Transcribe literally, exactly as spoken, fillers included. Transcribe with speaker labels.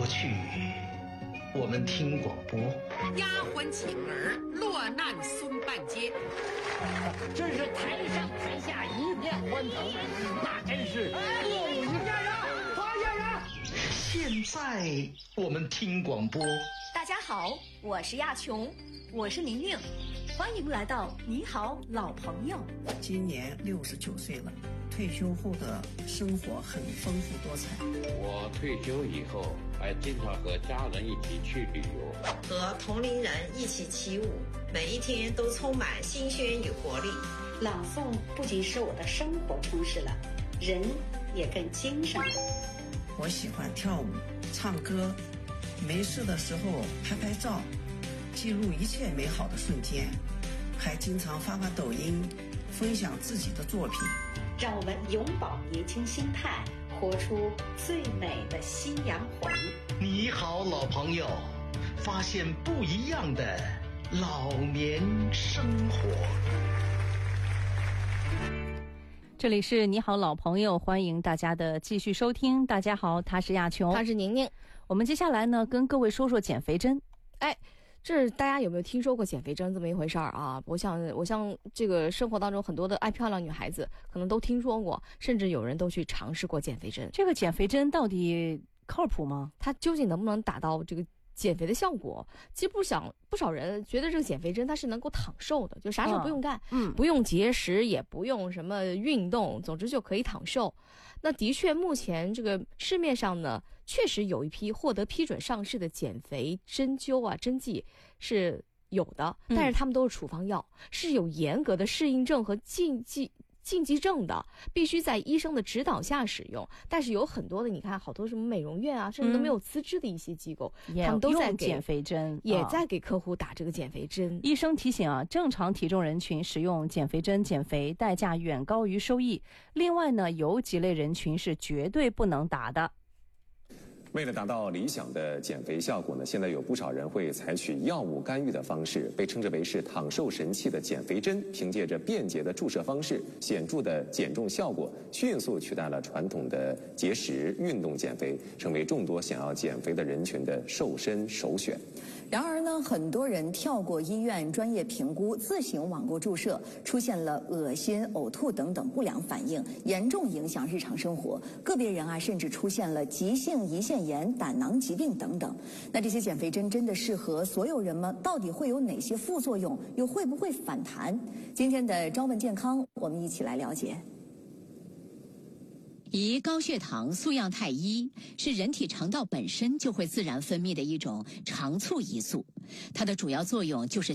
Speaker 1: 去，我们听广播，
Speaker 2: 丫鬟请儿落难孙半截，
Speaker 3: 真是台上台下一片欢腾，那真是恶语见人，发言人。
Speaker 1: 现在我们听广播。
Speaker 4: 大家好，我是亚琼，我是宁宁，欢迎来到你好老朋友。
Speaker 5: 今年六十九岁了，退休后的生活很丰富多彩。
Speaker 6: 我退休以后还经常和家人一起去旅游，
Speaker 7: 和同龄人一起起舞，每一天都充满新鲜与活力。
Speaker 8: 朗诵不仅使我的生活充实了，人也更精神了。
Speaker 5: 我喜欢跳舞、唱歌，没事的时候拍拍照，记录一切美好的瞬间，还经常发发抖音，分享自己的作品。
Speaker 8: 让我们永葆年轻心态，活出最美的夕阳红。
Speaker 1: 你好，老朋友，发现不一样的老年生活。
Speaker 9: 这里是你好老朋友，欢迎大家的继续收听。大家好，他是亚琼，
Speaker 10: 他是宁宁。
Speaker 9: 我们接下来呢，跟各位说说减肥针。
Speaker 10: 哎，这大家有没有听说过减肥针这么一回事儿啊？我想，我像这个生活当中很多的爱漂亮女孩子，可能都听说过，甚至有人都去尝试过减肥针。
Speaker 9: 这个减肥针到底靠谱吗？
Speaker 10: 它究竟能不能达到这个减肥的效果？其实不想不少人觉得这个减肥针它是能够躺瘦的，就啥事儿不用干，
Speaker 9: 嗯，
Speaker 10: 不用节食，也不用什么运动，总之就可以躺瘦。那的确，目前这个市面上呢，确实有一批获得批准上市的减肥针灸啊、针剂是有的，但是他们都是处方药，嗯、是有严格的适应症和禁忌。禁忌症的，必须在医生的指导下使用。但是有很多的，你看，好多什么美容院啊，甚至都没有资质的一些机构，
Speaker 9: 嗯、
Speaker 10: 他们都在给
Speaker 9: 减肥针，
Speaker 10: 也在给客户打这个减肥针。
Speaker 9: 医生提醒啊，正常体重人群使用减肥针减肥代价远高于收益。另外呢，有几类人群是绝对不能打的。
Speaker 11: 为了达到理想的减肥效果呢，现在有不少人会采取药物干预的方式，被称之为是躺瘦神器的减肥针，凭借着便捷的注射方式、显著的减重效果，迅速取代了传统的节食、运动减肥，成为众多想要减肥的人群的瘦身首选。
Speaker 12: 然而呢，很多人跳过医院专业评估，自行网购注射，出现了恶心、呕吐等等不良反应，严重影响日常生活。个别人啊，甚至出现了急性胰腺炎、胆囊疾病等等。那这些减肥针真的适合所有人吗？到底会有哪些副作用？又会不会反弹？今天的朝问健康，我们一起来了解。
Speaker 13: 胰高血糖素样肽一是人体肠道本身就会自然分泌的一种肠促胰素，它的主要作用就是